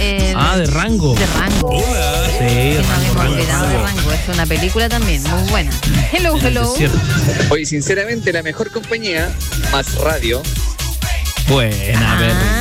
de Rango. De Rango. Hola. Sí, Que no habíamos Rango. olvidado de Rango. Es una película también muy buena. Hello, hello. Cierto. Oye, sinceramente, la mejor compañía, más radio. Buena, a ver.